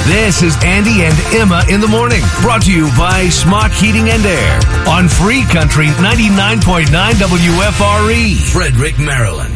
This is Andy and Emma in the morning, brought to you by Smock Heating and Air on Free Country 99.9 WFRE, Frederick, Maryland.